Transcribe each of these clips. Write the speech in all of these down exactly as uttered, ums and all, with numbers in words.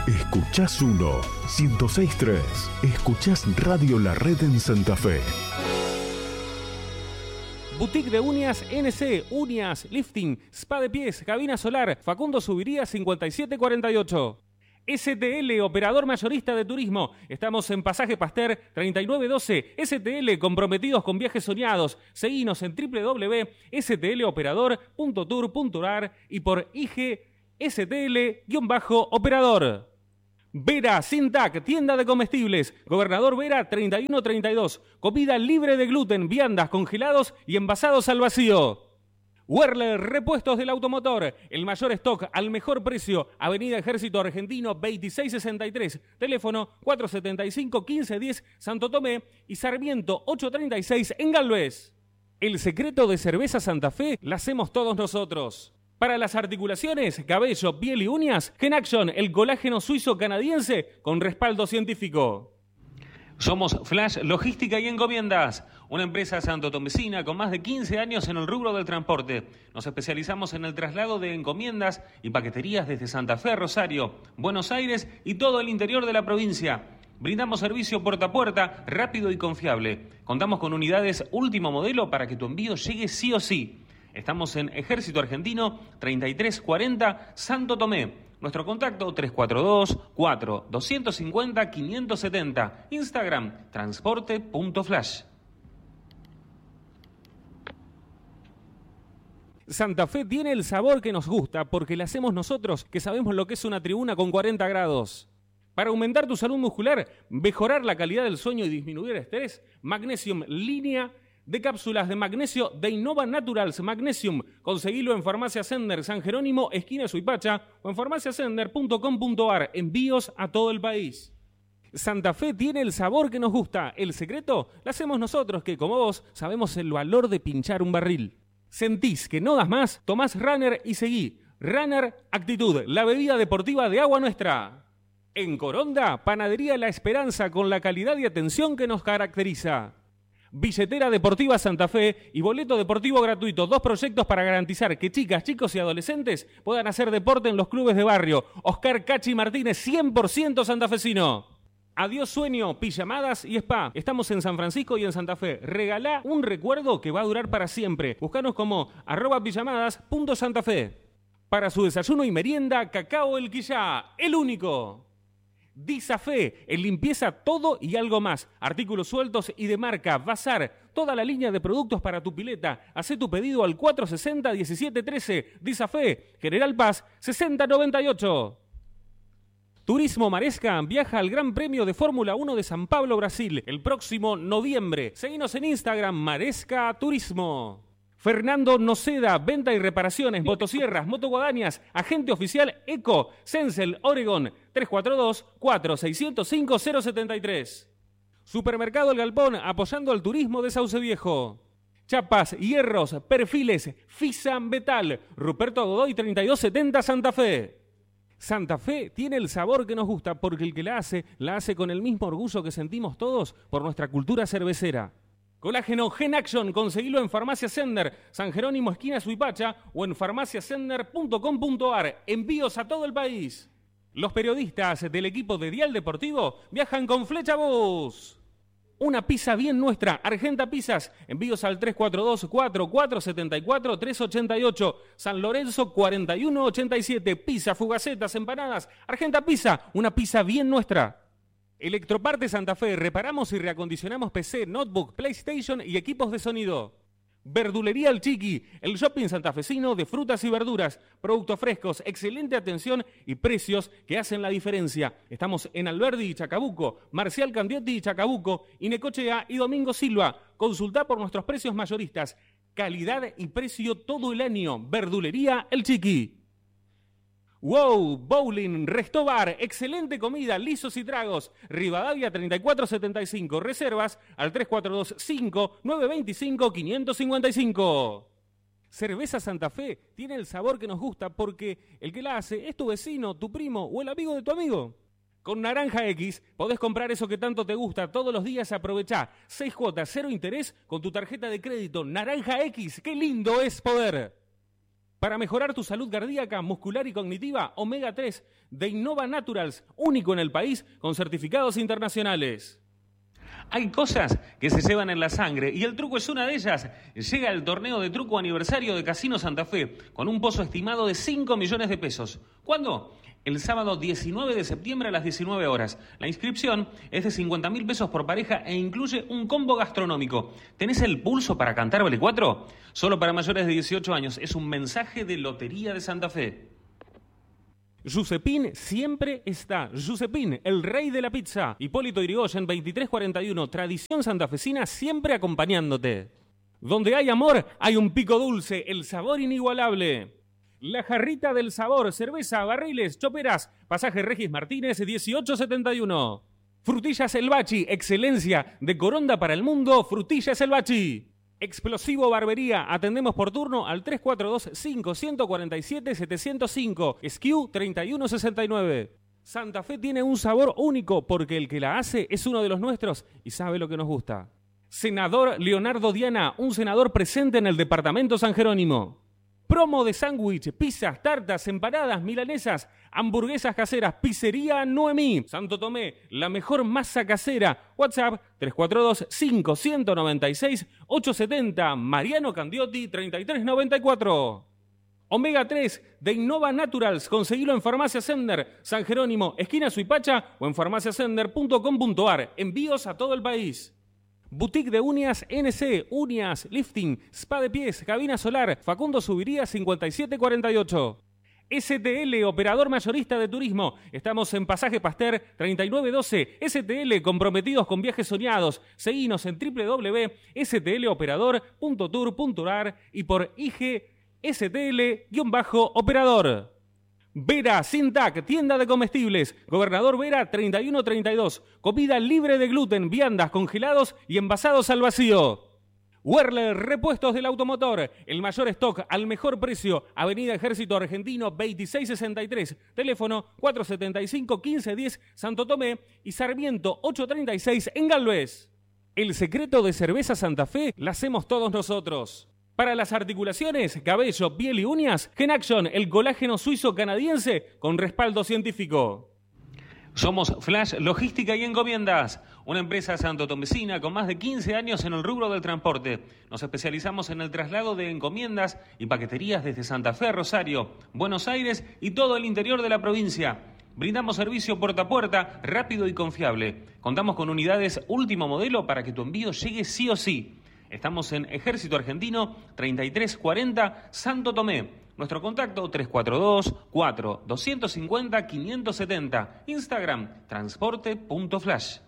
Escuchás uno, ciento seis punto tres. Escuchás Radio La Red en Santa Fe. Boutique de uñas N C, uñas, lifting, spa de pies, cabina solar, Facundo Subiría cincuenta y siete cuarenta y ocho. S T L, operador mayorista de turismo. Estamos en Pasaje Pasteur treinta y nueve doce. S T L, comprometidos con viajes soñados. Seguinos en doble u doble u doble u punto s t l operador punto tour punto a r y por I G S T L-operador. Vera Sintac, tienda de comestibles. Gobernador Vera treinta y uno treinta y dos. Comida libre de gluten, viandas, congelados y envasados al vacío. Werler, repuestos del automotor. El mayor stock al mejor precio. Avenida Ejército Argentino veintiséis sesenta y tres. Teléfono cuatro setenta y cinco, quince diez, Santo Tomé y Sarmiento ocho treinta y seis en Galvez. El secreto de Cerveza Santa Fe la hacemos todos nosotros. Para las articulaciones, cabello, piel y uñas, Genaction, el colágeno suizo canadiense con respaldo científico. Somos Flash Logística y Encomiendas, una empresa santotomecina con más de quince años en el rubro del transporte. Nos especializamos en el traslado de encomiendas y paqueterías desde Santa Fe, Rosario, Buenos Aires y todo el interior de la provincia. Brindamos servicio puerta a puerta, rápido y confiable. Contamos con unidades último modelo para que tu envío llegue sí o sí. Estamos en Ejército Argentino treinta y tres cuarenta, Santo Tomé. Nuestro contacto tres cuatro dos, cuatro, dos cinco cero, cinco siete cero. Instagram, transporte punto flash. Santa Fe tiene el sabor que nos gusta porque la hacemos nosotros, que sabemos lo que es una tribuna con cuarenta grados. Para aumentar tu salud muscular, mejorar la calidad del sueño y disminuir el estrés, Magnesium Línea de cápsulas de magnesio de Innova Naturals Magnesium. Conseguilo en Farmacia Sender, San Jerónimo, esquina Suipacha, o en farmacia sender punto com punto a r. Envíos a todo el país. Santa Fe tiene el sabor que nos gusta. El secreto lo hacemos nosotros, que como vos sabemos el valor de pinchar un barril. ¿Sentís que no das más? Tomás Runner y seguí. Runner Actitud, la bebida deportiva de agua nuestra. En Coronda, Panadería La Esperanza, con la calidad y atención que nos caracteriza. Billetera Deportiva Santa Fe y boleto deportivo gratuito. Dos proyectos para garantizar que chicas, chicos y adolescentes puedan hacer deporte en los clubes de barrio. Oscar Cachi Martínez, cien por ciento santafesino. Adiós sueño, pijamadas y spa. Estamos en San Francisco y en Santa Fe. Regalá un recuerdo que va a durar para siempre. Búscanos como arroba pijamadas punto Santa Fe. Para su desayuno y merienda, Cacao El Quillá, el único. Disafé, en limpieza todo y algo más. Artículos sueltos y de marca. Bazar, toda la línea de productos para tu pileta. Hacé tu pedido al cuatro sesenta, diecisiete trece. Disafé, General Paz, sesenta noventa y ocho. Turismo Maresca viaja al Gran Premio de Fórmula uno de San Pablo, Brasil, el próximo noviembre. Seguinos en Instagram, Maresca Turismo. Fernando Noceda, venta y reparaciones, motosierras, motoguadañas, agente oficial Eco, Sensel, Oregon, tres cuatro dos, cuatro seis cero cinco, cero siete tres. Supermercado El Galpón, apoyando al turismo de Sauce Viejo. Chapas, hierros, perfiles, Fisa Metal, Ruperto Godoy treinta y dos setenta, Santa Fe. Santa Fe tiene el sabor que nos gusta porque el que la hace, la hace con el mismo orgullo que sentimos todos por nuestra cultura cervecera. Colágeno Genaction, conseguilo en Farmacia Sender, San Jerónimo, esquina Suipacha, o en farmacia sender punto com punto a r. Envíos a todo el país. Los periodistas del equipo de Dial Deportivo viajan con Flecha Bus. Una pizza bien nuestra, Argenta Pizzas. Envíos al tres cuatro dos, cuatro cuatro siete cuatro, tres ocho ocho. San Lorenzo cuarenta y uno ochenta y siete. Pizza, fugacetas, empanadas. Argenta Pizza, una pizza bien nuestra. Electroparte Santa Fe, reparamos y reacondicionamos P C, notebook, PlayStation y equipos de sonido. Verdulería El Chiqui, el shopping santafesino de frutas y verduras, productos frescos, excelente atención y precios que hacen la diferencia. Estamos en Alberdi y Chacabuco, Marcial Candiotti y Chacabuco, y Necochea y Domingo Silva. Consultá por nuestros precios mayoristas. Calidad y precio todo el año. Verdulería El Chiqui. Wow, Bowling, Restobar, excelente comida, lisos y tragos. Rivadavia treinta y cuatro setenta y cinco, reservas al tres cuatro dos, cinco, nueve dos cinco, cinco cinco cinco. Cerveza Santa Fe tiene el sabor que nos gusta porque el que la hace es tu vecino, tu primo o el amigo de tu amigo. Con Naranja X podés comprar eso que tanto te gusta todos los días. Aprovechá seis cuotas, cero interés con tu tarjeta de crédito. Naranja X, qué lindo es poder. Para mejorar tu salud cardíaca, muscular y cognitiva, omega tres de Innova Naturals, único en el país con certificados internacionales. Hay cosas que se llevan en la sangre y el truco es una de ellas. Llega el torneo de truco aniversario de Casino Santa Fe con un pozo estimado de cinco millones de pesos. ¿Cuándo? El sábado diecinueve de septiembre a las diecinueve horas. La inscripción es de cincuenta mil pesos por pareja e incluye un combo gastronómico. ¿Tenés el pulso para cantar Vale cuatro? Solo para mayores de dieciocho años. Es un mensaje de Lotería de Santa Fe. Giuseppin siempre está. Giuseppin, el rey de la pizza. Hipólito Yrigoyen, veintitrés cuarenta y uno. Tradición santafesina siempre acompañándote. Donde hay amor, hay un pico dulce. El sabor inigualable. La Jarrita del Sabor, cerveza, barriles, choperas, pasaje Regis Martínez, dieciocho setenta y uno. Frutillas El Bachi, excelencia de Coronda para el mundo, Frutillas El Bachi. Explosivo Barbería, atendemos por turno al tres cuatro dos, cinco cuatro siete, siete cero cinco, S K U treinta y uno sesenta y nueve. Santa Fe tiene un sabor único porque el que la hace es uno de los nuestros y sabe lo que nos gusta. Senador Leonardo Diana, un senador presente en el departamento San Jerónimo. Promo de sándwich, pizzas, tartas, empanadas, milanesas, hamburguesas caseras, pizzería Noemí. Santo Tomé, la mejor masa casera. WhatsApp tres cuatro dos, cinco nueve seis, ocho siete cero. Mariano Candiotti treinta y tres noventa y cuatro. Omega tres de Innova Naturals. Conseguilo en Farmacia Sender, San Jerónimo, esquina Suipacha o en farmacia sender punto com punto ar. Envíos a todo el país. Boutique de uñas N C, uñas, lifting, spa de pies, cabina solar, Facundo Subiría cincuenta y siete cuarenta y ocho. S T L, operador mayorista de turismo. Estamos en Pasaje Pasteur treinta y nueve doce. S T L, comprometidos con viajes soñados. Seguinos en doble u doble u doble u punto s t l operador punto tour punto ar y por I G S T L-operador. Vera Sintac, tienda de comestibles. Gobernador Vera treinta y uno treinta y dos. Comida libre de gluten, viandas, congelados y envasados al vacío. Werler, repuestos del automotor. El mayor stock al mejor precio. Avenida Ejército Argentino veintiséis sesenta y tres. Teléfono cuatro setenta y cinco, quince diez, Santo Tomé y Sarmiento ochocientos treinta y seis en Galvez. El secreto de Cerveza Santa Fe la hacemos todos nosotros. Para las articulaciones, cabello, piel y uñas, Genaction, el colágeno suizo canadiense con respaldo científico. Somos Flash Logística y Encomiendas, una empresa santotomecina con más de quince años en el rubro del transporte. Nos especializamos en el traslado de encomiendas y paqueterías desde Santa Fe a Rosario, Buenos Aires y todo el interior de la provincia. Brindamos servicio puerta a puerta, rápido y confiable. Contamos con unidades último modelo para que tu envío llegue sí o sí. Estamos en Ejército Argentino treinta y tres cuarenta, Santo Tomé. Nuestro contacto tres cuatro dos, cuatro dos cinco cero, cinco siete cero. Instagram, transporte punto flash.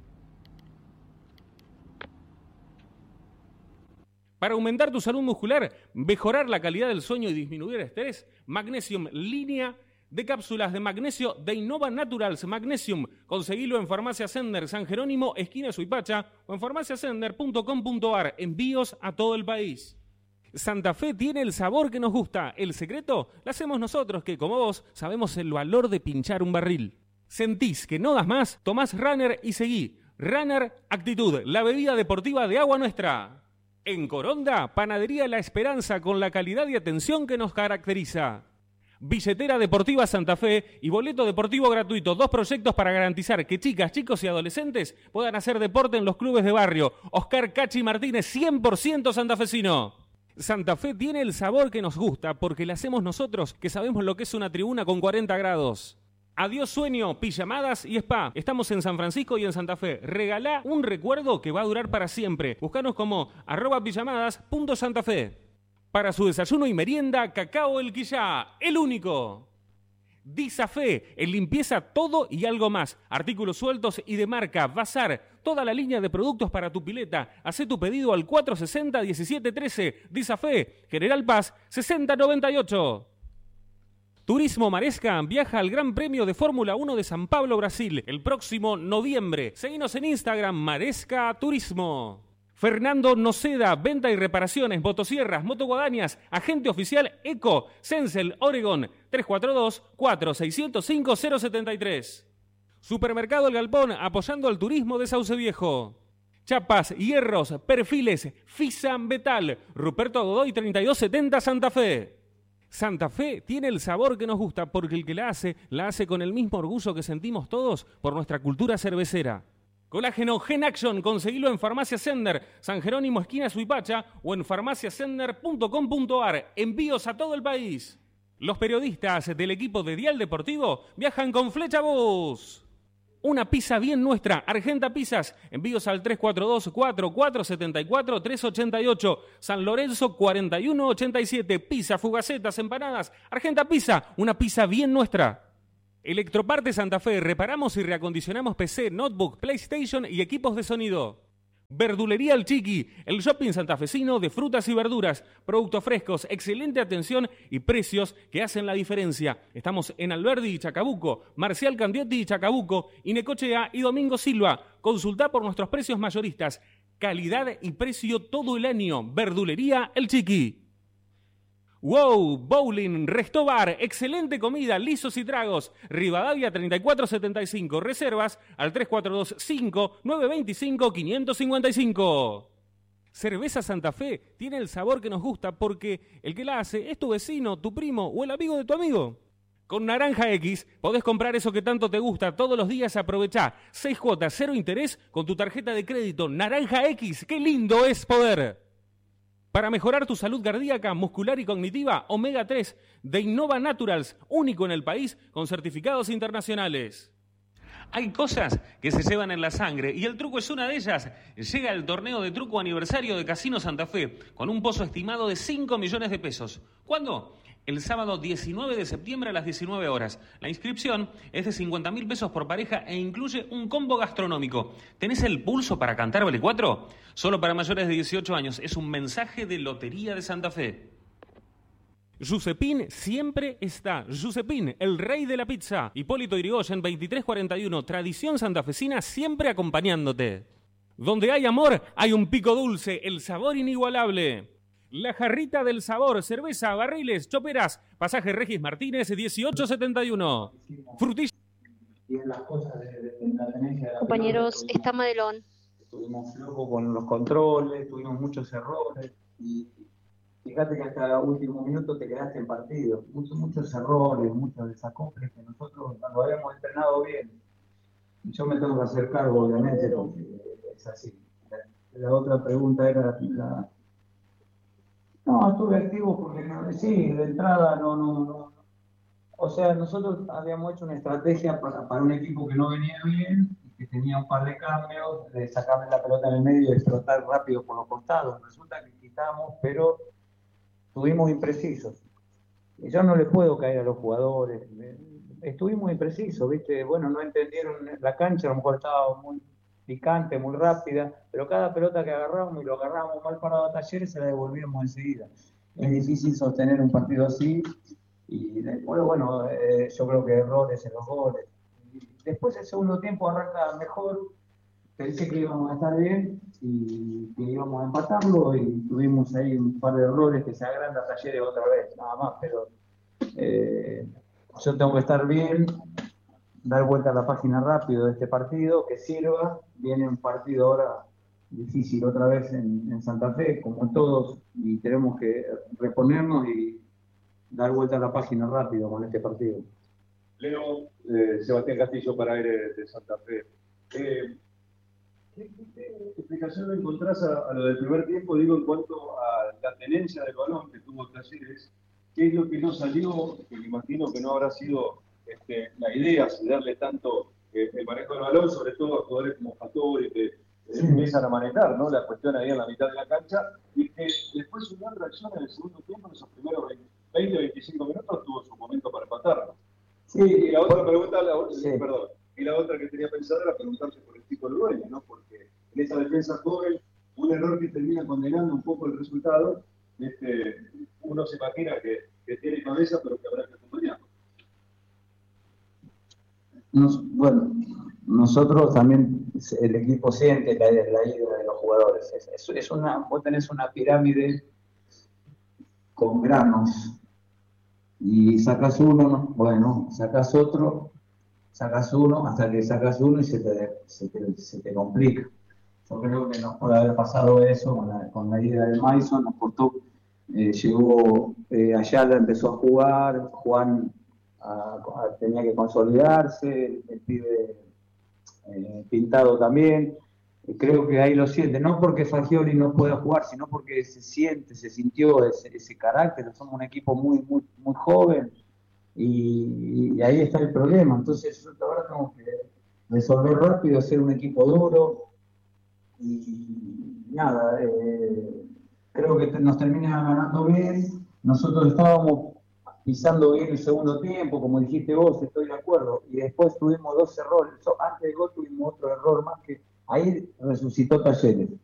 Para aumentar tu salud muscular, mejorar la calidad del sueño y disminuir el estrés, Magnesium línea de cápsulas de magnesio de Innova Naturals Magnesium. Conseguilo en Farmacia Sender, San Jerónimo, esquina Suipacha o en farmacia sender punto com punto ar. Envíos a todo el país. Santa Fe tiene el sabor que nos gusta. El secreto lo hacemos nosotros, que como vos sabemos el valor de pinchar un barril. ¿Sentís que no das más? Tomás Runner y seguí. Runner Actitud, la bebida deportiva de agua nuestra. En Coronda, Panadería La Esperanza con la calidad y atención que nos caracteriza. Billetera Deportiva Santa Fe y boleto deportivo gratuito. Dos proyectos para garantizar que chicas, chicos y adolescentes puedan hacer deporte en los clubes de barrio. Oscar Cachi Martínez, cien por ciento santafesino. Santa Fe tiene el sabor que nos gusta porque le hacemos nosotros, que sabemos lo que es una tribuna con cuarenta grados. Adiós sueño, pijamadas y spa. Estamos en San Francisco y en Santa Fe. Regalá un recuerdo que va a durar para siempre. Búscanos como arroba pijamadas punto santa fe. Para su desayuno y merienda, Cacao El Quillá, el único. Disafé, en limpieza todo y algo más. Artículos sueltos y de marca, bazar, toda la línea de productos para tu pileta. Hacé tu pedido al cuatro sesenta, diecisiete trece. Disafé, General Paz, sesenta noventa y ocho. Turismo Maresca viaja al Gran Premio de Fórmula uno de San Pablo, Brasil, el próximo noviembre. Seguinos en Instagram, Maresca Turismo. Fernando Noceda, venta y reparaciones, motosierras, motoguadañas, agente oficial Eco, Sensel, Oregon, tres cuatro dos, cuatro seis cero cinco, cero siete tres. Supermercado El Galpón, apoyando al turismo de Sauce Viejo. Chapas, hierros, perfiles, Fisa Metal, Ruperto Godoy treinta y dos setenta Santa Fe. Santa Fe tiene el sabor que nos gusta porque el que la hace, la hace con el mismo orgullo que sentimos todos por nuestra cultura cervecera. Colágeno Gen Action, conseguilo en Farmacia Sender, San Jerónimo esquina Suipacha o en farmacia sender punto com punto ar. Envíos a todo el país. Los periodistas del equipo de Dial Deportivo viajan con Flecha Bus. Una pizza bien nuestra, Argenta Pizzas, envíos al tres cuatro dos, cuatro cuatro siete cuatro, tres ocho ocho, San Lorenzo cuarenta y uno ochenta y siete, pizza, fugacetas, empanadas, Argenta Pizza, una pizza bien nuestra. Electroparte Santa Fe, reparamos y reacondicionamos P C, notebook, PlayStation y equipos de sonido. Verdulería El Chiqui, el shopping santafesino de frutas y verduras, productos frescos, excelente atención y precios que hacen la diferencia. Estamos en Alberdi y Chacabuco, Marcial Candiotti y Chacabuco, Inecochea y Domingo Silva. Consultá por nuestros precios mayoristas. Calidad y precio todo el año. Verdulería El Chiqui. Wow, Bowling, Resto Bar, excelente comida, lisos y tragos. Rivadavia treinta y cuatro setenta y cinco, reservas al tres cuatro dos cinco, nueve dos cinco, cinco cinco cinco. Cerveza Santa Fe tiene el sabor que nos gusta porque el que la hace es tu vecino, tu primo o el amigo de tu amigo. Con Naranja X podés comprar eso que tanto te gusta todos los días. Aprovechá seis cuotas, cero interés con tu tarjeta de crédito. Naranja X, qué lindo es poder. Para mejorar tu salud cardíaca, muscular y cognitiva, Omega tres de Innova Naturals, único en el país con certificados internacionales. Hay cosas que se llevan en la sangre y el truco es una de ellas. Llega el torneo de truco aniversario de Casino Santa Fe con un pozo estimado de cinco millones de pesos. ¿Cuándo? El sábado diecinueve de septiembre a las diecinueve horas. La inscripción es de cincuenta mil pesos por pareja e incluye un combo gastronómico. ¿Tenés el pulso para cantar Vale cuatro? Solo para mayores de dieciocho años. Es un mensaje de Lotería de Santa Fe. Giuseppín siempre está. Giuseppín, el rey de la pizza. Hipólito Yrigoyen, veintitrés cuarenta y uno. Tradición santafesina siempre acompañándote. Donde hay amor, hay un pico dulce. El sabor inigualable. La Jarrita del Sabor, cerveza, barriles, choperas, pasaje Regis Martínez, dieciocho setenta y uno. Frutilla. Compañeros, está Madelón. Estuvimos flojos con los controles, tuvimos muchos errores y fíjate que hasta el último minuto te quedaste en partido. Muchos, muchos errores, muchos desacoples que nosotros lo habíamos entrenado bien. Yo me tengo que hacer cargo, obviamente, porque es así. La otra pregunta era la... No, estuve activo porque no, sí, de entrada no, no, no. O sea, nosotros habíamos hecho una estrategia para, para un equipo que no venía bien, que tenía un par de cambios, de sacarle la pelota en el medio y explotar rápido por los costados. Resulta que quitamos, pero estuvimos imprecisos. Y yo no le puedo caer a los jugadores. Estuvimos imprecisos, ¿viste? Bueno, no entendieron la cancha, a lo mejor estaba muy picante, muy rápida, pero cada pelota que agarrábamos y lo agarrábamos mal parado a Talleres se la devolvíamos enseguida. Es difícil sostener un partido así y después, bueno, eh, yo creo que errores en los goles. Y después el segundo tiempo arranca mejor, pensé que íbamos a estar bien y que íbamos a empatarlo y tuvimos ahí un par de errores que se agranda Talleres otra vez, nada más, pero eh, yo tengo que estar bien, dar vuelta a la página rápido de este partido, que sirva. Viene un partido ahora difícil otra vez en, en Santa Fe, como todos, y tenemos que reponernos y dar vuelta a la página rápido con este partido. Leo, eh, Sebastián Castillo para Aire de Santa Fe. Eh, ¿qué, ¿Qué explicación le encontrás a, a lo del primer tiempo? Digo, en cuanto a la tenencia del balón que tuvo Talleres, ¿qué es lo que no salió? Que me imagino que no habrá sido Este, la idea es darle tanto eh, el manejo del balón, sobre todo a jugadores como Fattori, que eh, empiezan a manejar, ¿no? La cuestión ahí en la mitad de la cancha, y que después su gran reacción en el segundo tiempo, en esos primeros veinte a veinticinco minutos, tuvo su momento para empatarlo. Sí, y la otra pregunta, la, sí. perdón, y la otra que tenía pensada era preguntarse por el tipo de dueño, ¿no? Porque en esa defensa joven, un error que termina condenando un poco el resultado, este, uno se imagina que, que tiene cabeza, pero que habrá que acompañarlo. Nos, bueno, nosotros también, el equipo siente la, la ida de los jugadores. Es, es, es una, vos tenés una pirámide con granos y sacas uno, bueno, sacas otro, sacas uno, hasta que sacas uno y se te, se te, se te complica. Yo creo que nos puede haber pasado eso con la, con la ida del Mason, nos costó Eh, llegó, eh, Ayala empezó a jugar, Juan a, a, tenía que consolidarse, el pibe eh, Pintado también. Creo que ahí lo siente, no porque Fagioli no pueda jugar, sino porque se siente, se sintió ese, ese carácter. Somos un equipo muy, muy, muy joven y, y ahí está el problema. Entonces ahora tenemos que resolver rápido, ser un equipo duro y nada, eh, creo que nos termina ganando bien. Nosotros estábamos pisando bien el segundo tiempo, como dijiste vos, estoy de acuerdo, y después tuvimos dos errores. Antes del gol tuvimos otro error más que ahí resucitó Talleres.